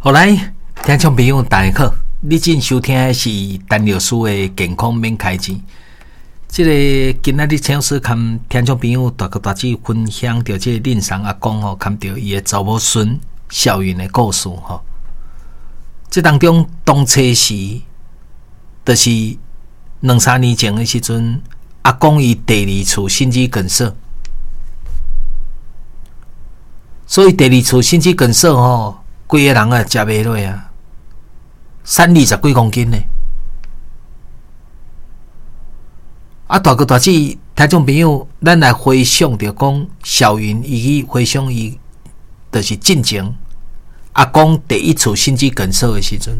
好来，听众朋友大家好，你正收听的是陈老师的健康免开钱。这个今仔日请师跟听众朋友大哥大姐分享到这个恁桑阿公吼，看到伊的查某孙小云的故事吼。这当中当初时，就是2-3年前的时阵，阿公伊第二次心肌梗塞，所以第二次心肌梗塞吼。规个人啊，食袂落啊，30几公斤呢。啊，大哥大姐，听众朋友，咱来回想着讲，小云伊去回想伊，就是进前阿公第一次心肌梗塞的时阵，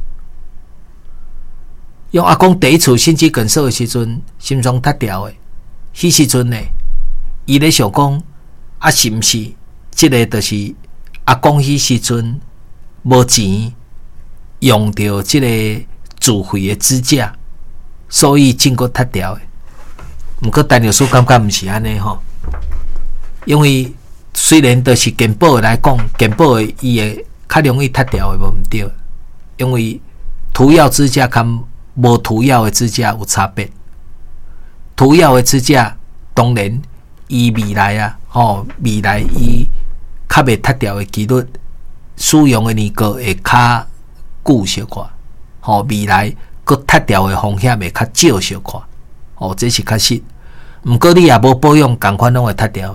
用阿公第一次心肌梗塞的时阵，心脏塌掉的，迄时阵呢，伊咧想讲，啊，是毋是即个就是？阿公迄时阵无钱，用着即个自费的支架，所以筋骨塌掉的。毋过陈律师感觉毋是安尼吼，因为虽然就是健保来讲，健保的伊会较容易塌掉的无毋对，因为涂药支架甲无涂药的支架有差别。涂药的支架当然伊未来啊，未来伊。较袂塌掉的几率，使用的年高会较久小寡，未来佫塌掉的风险会较少小寡，这是确实。毋过你也无保养，共款拢会塌掉的。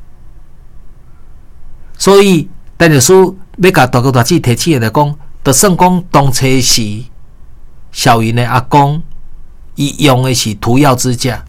所以，陈律师要甲大哥大姐提醒来讲，就算讲当初时小云的阿公，伊用的是涂药支架，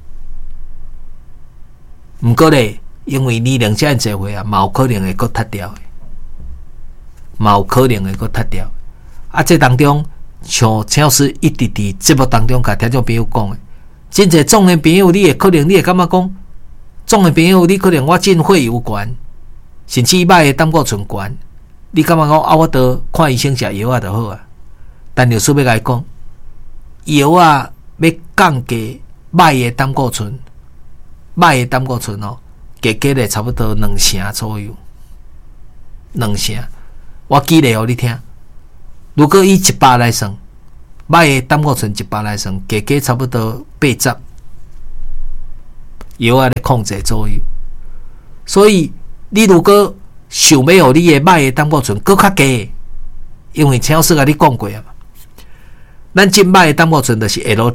毋过咧。因为年龄遮济岁啊，嘛有可能会佫塌掉的，嘛有可能会佫塌掉。啊，这当中像陈老师一直伫节目当中甲听众朋友讲的，真侪壮年朋友，你会可能你会感觉讲，壮年朋友你可能我进血有悬，甚至歹的胆固醇悬，你感觉讲啊，我得看医生食药啊就好啊。但律师要甲伊讲，药啊要降低歹的胆固醇，歹的胆固醇哦。加加咧差不多2成左右，2成。我举例互你听，如果以100来算，歹的胆固醇100来算，加加差不多80，药啊咧控制左右。所以你如果想要互你的歹的胆固醇搁较低，因为陈老师甲你讲过啊嘛，咱即歹的胆固醇就是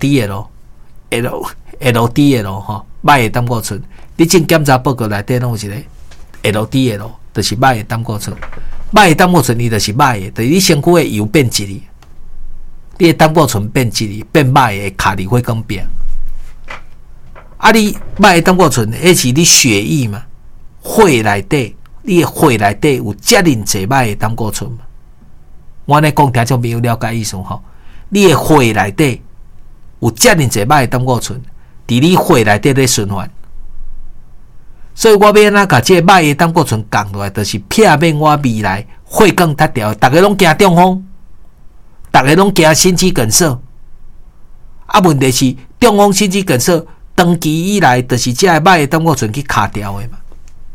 LDL 吼，歹的胆固醇。你进检查报告内底拢有一个 LDL， 就是歹的胆固醇。歹的胆固醇伊就是歹的，就是你身躯的油变质哩，你的胆固醇变质哩，变歹的卡伫血管边。啊，你歹的胆固醇，迄是你血液嘛，血内底，你的血内底有遮尔济歹的胆固醇嘛。我安尼讲，听众朋友了解意思吼？你的血内底有遮尔济歹的胆固醇，伫你血内底咧循环。所以我要安怎甲这歹的胆固醇降落来，就是避免我未来血管塌掉。大家拢惊中风，大家拢惊心肌梗塞。啊，问题是中风、心肌梗塞长期以来，就是这歹的胆固醇去卡掉的嘛，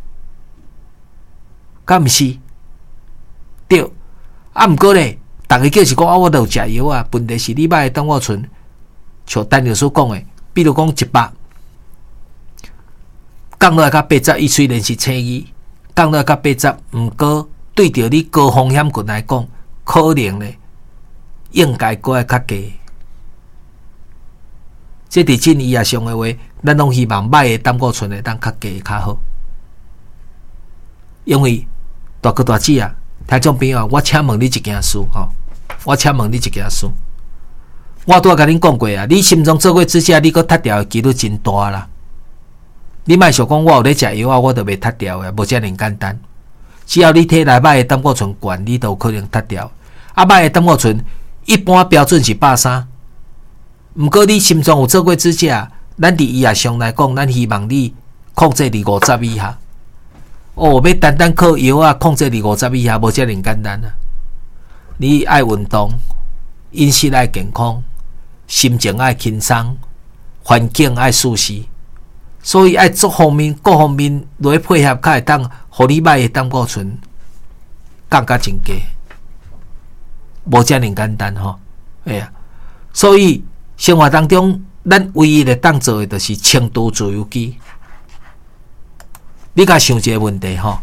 敢毋是？对。啊，毋过咧，大家叫是讲啊，我都有食药啊。问题是你歹的胆固醇，像陈律师讲的，比如讲100。降落来到80，伊虽然是乘以降落来到80，毋过对着你高风险群来讲，可能咧应该搁会较低。这伫真医学上的话，咱拢希望歹的胆固醇会当较低较好。因为大哥大姐啊，听众朋友啊，我请问你一件事吼，我请问你一件事，我拄仔甲恁讲过啊，你心脏做过支架，你搁塌掉的几率真大啦。你莫想讲我有咧食药啊，我就袂塌掉诶，无遮尔简单。只要你体内歹的胆固醇悬，你都有可能塌掉。啊，歹的胆固醇一般标准是130，毋过你心脏有做过支架，咱伫医学上来讲，咱希望你控制伫50以下。要单单靠药啊控制伫50以下，无遮尔简单啊。你爱运动，饮食爱健康，心情爱轻松，环境爱舒适。所以爱各方面来配合，才会当互你歹的胆固醇降到真低。 无遮尔简单吼。哎呀，所以生活当中，咱唯一会当做的，就是轻度自由基。你甲想一个问题吼，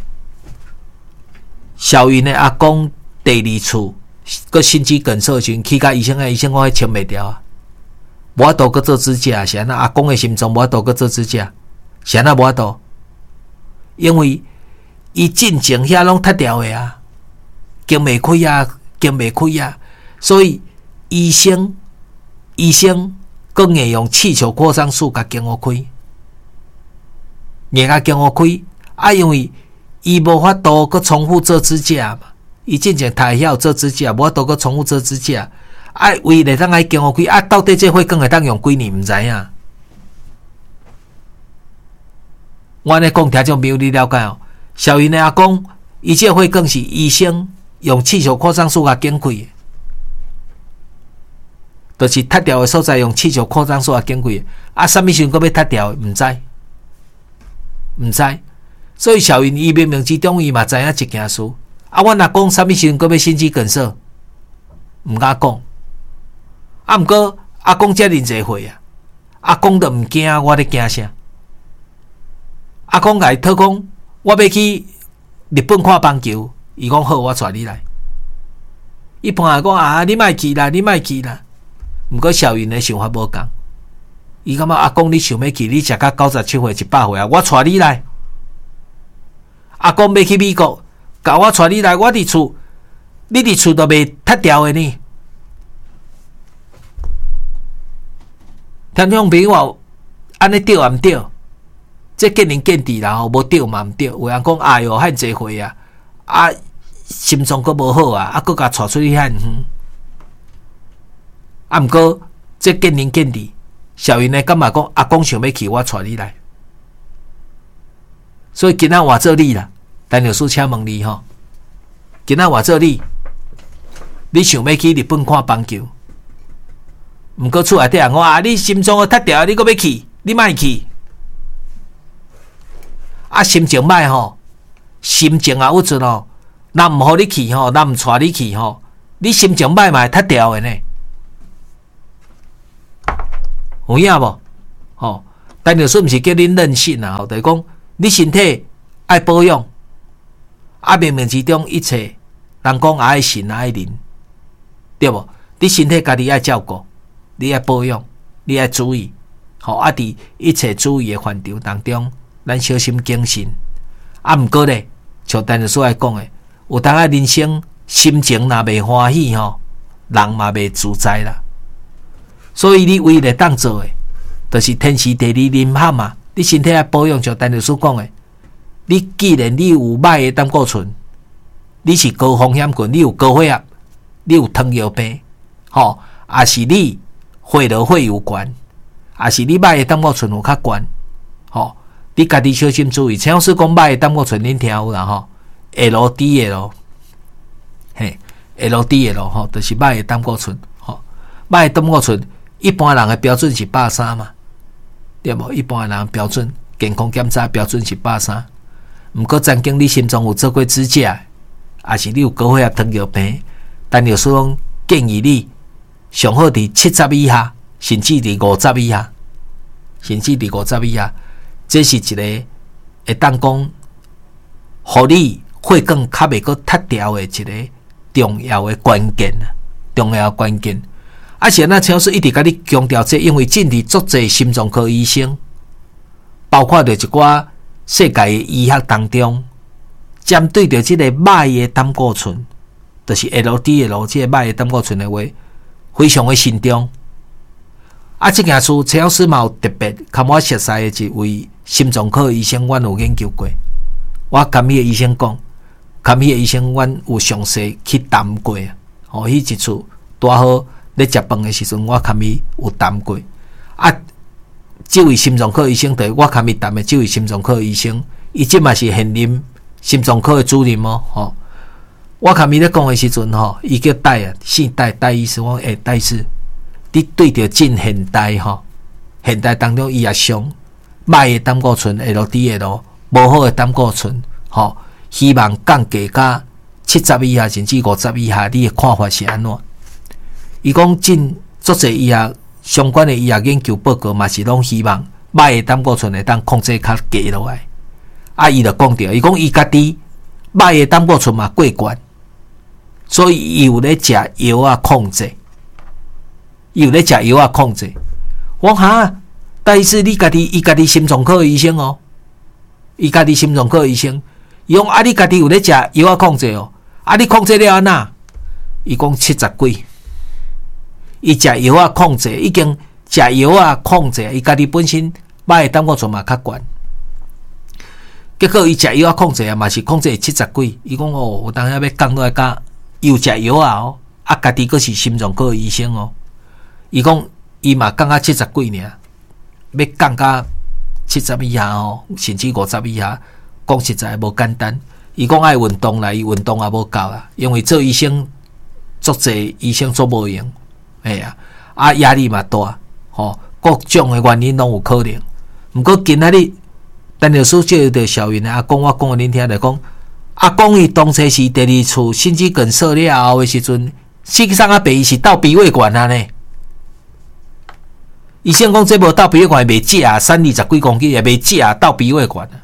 小云的阿公第二次个心肌梗塞时，去甲医生医生讲迄清袂掉啊，无法度去做指甲，是安那阿公的心脏无法度去做指甲，是安那无法度，因为伊进前遐拢塌掉的啊，经袂开啊，经袂开啊，所以医生更硬用气球扩张术甲经互开，硬甲经互开啊，因为伊无法度去重复做指甲嘛。伊进前他会晓做指甲，无法度去重复做指甲，啊，唯一会当爱经互开啊，到底这血管会当用几年毋知影。我安尼讲听众朋友你了解哦。小云的阿公，伊这血管是医生用气球扩张术甲经开的，就是塌掉的所在用气球扩张术甲经开的。啊，什么时阵搁要塌掉的？毋知。所以小云伊冥冥之中伊嘛知影一件事。啊，阮阿公什么时阵搁要心肌梗塞？毋敢讲。啊，毋过阿公遮尔济岁啊，阿公都毋惊，我咧惊啥？阿公甲伊讨讲，我要去日本看棒球，伊讲好，我带你来。一般来讲啊，你莫去啦。毋过小云的想法无共，伊感觉阿公你想要去，你食到97岁、100岁啊，我带你来。阿公要去美国。甲我带你来，我伫厝，你伫厝都袂塌掉的呢。听众朋友，安尼对啊毋对？这见仁见智啦，无对嘛毋对。有人讲，哎哟，遐济岁啊，啊，心脏阁无好啊，啊，阁甲带出去遐远。啊，毋过这见仁见智。小云呢，感觉讲阿公想要去，我带你来。所以今仔换做你啦。陈律师，请问你吼，今仔换做你想要去日本看棒球，毋过厝内底人讲啊，你心脏塌掉，你阁要去，你莫去。啊，心情歹吼，心情啊有准哦，若毋互你去吼，若毋带你去吼，你心情歹嘛会塌掉的呢。有影无？吼，陈律师毋是叫恁任性啊，吼，就是讲你身体爱保养。啊，冥冥之中一切，人讲爱神爱人，对无？你身体家己爱照顾，你爱保养，你爱注意，吼！啊，伫一切注意的范畴当中，咱小心谨慎。啊，毋过咧，像陈律师来讲诶，有当啊人生心情若袂欢喜吼，人嘛袂自在啦。所以你唯一会当做诶，就是天时地利人和嘛。你身体爱保养，像陈律师讲诶。你既然你有歹的胆固醇，你是高风险群，你有高血压，你有糖尿病，吼，也是你血流血有关，也是你歹的胆固醇有较悬，吼，你家己小心注意。陈老师讲歹的胆固醇，恁听有啦吼 ，LDL， 嘿 ，LDL 吼，就是歹的胆固醇，吼，歹的胆固醇，一般人的标准是130嘛，对无？一般人标准健康检查标准是130。毋过，曾经你心脏有做过指甲，还是你有高血压、糖尿病，但有时候建议你上好伫70以下，甚至伫50以下，这是一个会当讲，互你血管较袂阁塌掉的一个重要的关键啊，是那陈老师一直甲你强调这，因为近日足侪心脏科医生，包括着一寡。世界的医学当中，针对着这个歹的胆固醇，就是 LDL 这个歹的胆固醇的话，非常的慎重。啊，这件事陈老师嘛有特别跟我熟悉的一位心脏科医生，阮有研究过。我跟迄个医生讲，阮有详细去谈过。哦，迄一次拄好咧食饭的时阵，我跟伊有谈过。啊。这位心脏科医生，对我跟伊谈的这位心脏科医生，伊即嘛是现任心脏科的主任哦。吼，我跟伊咧讲的时阵，吼，伊叫戴啊，姓戴医师。我戴医师，你对着近现代吼，现代当中伊也上歹的胆固醇 LDL， 无好的胆固醇，吼，希望降低甲 70以下甚至50以下，你的看法是安怎？伊讲尽足侪医学相关的医学研究报告嘛是拢希望歹的胆固醇会当控制较低落来。伊就讲着，伊讲伊家己歹的胆固醇嘛过悬，所以伊有咧食药啊控制，伊有咧食药啊控制。我哈，但是伊家己心脏科医生哦，伊家己心脏科医生，伊讲你家己有咧食药啊控制哦，你控制了安那？伊讲70几。伊食药啊控制，已经食药啊控制，伊家己本身歹的胆固醇嘛较悬，结果伊食药啊控制啊嘛是控制70几。伊讲哦，有当下要降落来甲又食药啊哦，家己佫是心脏科医生哦。伊讲伊嘛降到70几尔，要降到70以下哦，甚至50以下，讲实在无简单。伊讲爱运动啦，伊运动也无够啦，因为做医生足济医生做无用。压力嘛大，各种的原因拢有可能。毋过今仔日，陈律师接到小云的阿公，我讲互恁听，就讲阿公伊当初是第二次心肌梗塞了后的时阵，实际上阿爸伊是到鼻胃管啊呢。医生讲这无到鼻胃管袂止啊，30几公斤也袂止啊，到鼻胃管啊。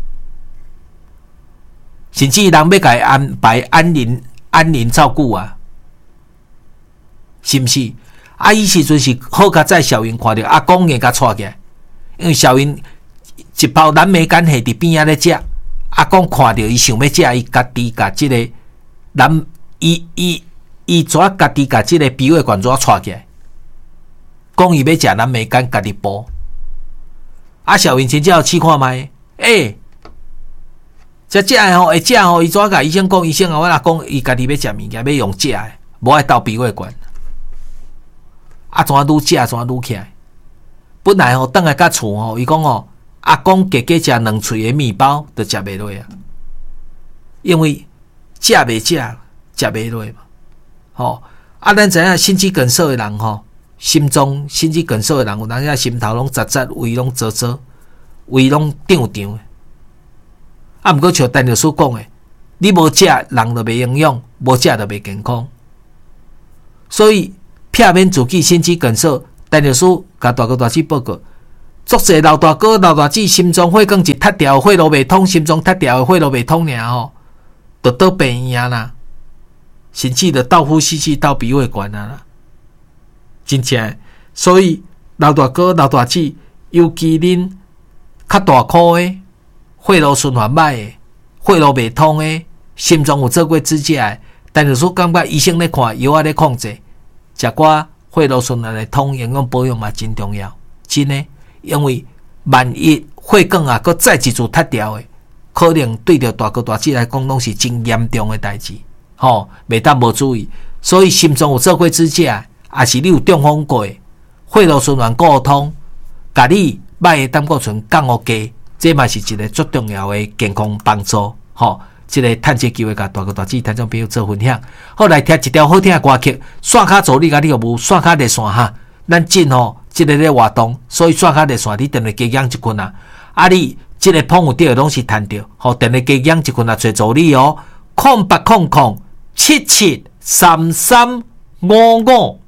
甚至人要甲伊安排安宁照顾啊。是毋是？伊时阵是好甲在小云看到阿公硬甲带起来，因为小云一包蓝莓干下伫边仔咧食，阿公看到伊想要食，伊家己甲即个伊怎家己甲即个鼻胃管怎带起来，讲伊要食蓝莓干，家己剥。小云真正有试看卖，食诶吼，会食吼，伊怎甲医生讲？医生啊，我若讲伊家己要食物件，要用食诶，无爱到鼻胃管。怎愈食怎愈起来？本来倒来甲厝伊讲阿公加食2喙的面包，就食袂落啊。因为食袂落嘛。咱知影心肌梗塞的人心肌梗塞的人，有人心头拢扎扎，胃拢灼灼，胃拢胀胀的。毋过像陈律师讲的，你无食，人就袂营养；无食就袂健康。所以避免自己心肌梗塞，陈律师甲大哥大姐报告，足侪老大哥老大姐心脏血管一塌掉，血路袂通，心脏塌掉，血路袂通尔就倒病院啦，甚至就到呼吸器、到鼻胃管啦，真正。所以老大哥老大姐，尤其恁较大颗的，血路循环歹的，血路袂通的，心脏有做过支架的，陈律师感觉医生咧看，药咧控制。食寡血路循环的通，营养保养嘛真重要，真的。因为万一血管佫再一次塌掉的，可能对着大哥大姐来讲，拢是真严重的代志，袂当无注意。所以心脏有做过支架，也是你有中风过，血路循环顾通，甲你歹的胆固醇降互低，这嘛是一个最重要的健康帮助，这个趁这机会，甲大哥大姐、听众朋友做分享。好，来听一条好听的歌曲，线卡助力甲你服务，线卡热线哈。咱真这个咧活动，所以线卡热线你定来加养一群啊。你这个碰有着拢是赚着，定来加养一群啊，做助力哦。0800773355。